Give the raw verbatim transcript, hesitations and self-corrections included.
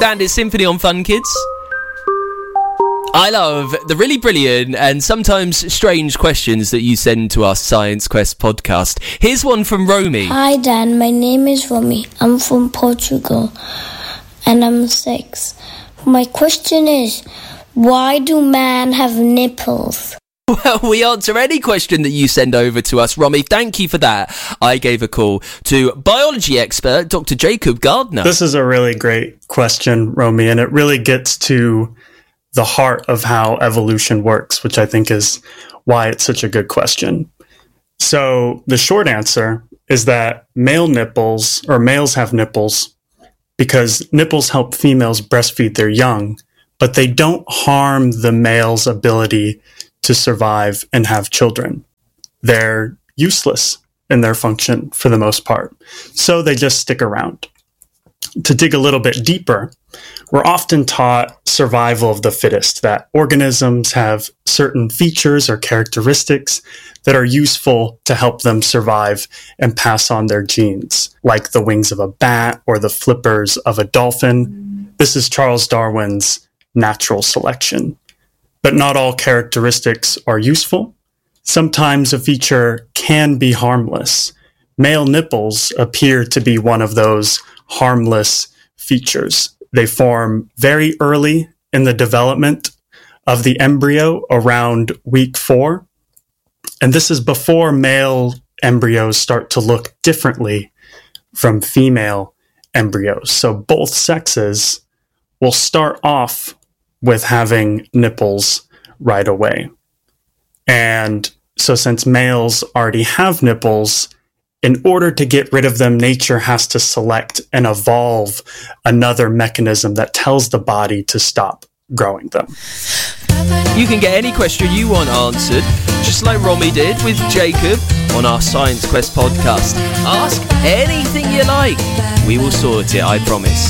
Bandit Symphony on Fun Kids. I love the really brilliant and sometimes strange questions that you send to our Science Quest podcast. Here's one from Romy. Hi Dan, my name is Romy. I'm from Portugal and I'm six. My question is, why do men have nipples? Well, we answer any question that you send over to us, Romy. Thank you for that. I gave a call to biology expert Doctor Jacob Gardner. This is a really great question, Romy, and it really gets to the heart of how evolution works, which I think is why it's such a good question. So the short answer is that male nipples, or males have nipples, because nipples help females breastfeed their young, but they don't harm the male's ability to survive and have children. They're useless in their function for the most part, so they just stick around. To dig a little bit deeper, we're often taught survival of the fittest, that organisms have certain features or characteristics that are useful to help them survive and pass on their genes, like the wings of a bat or the flippers of a dolphin. This is Charles Darwin's natural selection. But not all characteristics are useful. Sometimes a feature can be harmless. Male nipples appear to be one of those harmless features. They form very early in the development of the embryo, around week four. And this is before male embryos start to look differently from female embryos. So both sexes will start off with having nipples right away. And so since males already have nipples, in order to get rid of them, nature has to select and evolve another mechanism that tells the body to stop growing them. You can get any question you want answered, just like Romy did with Jacob on our Science Quest podcast. Ask anything you like. We will sort it, I promise.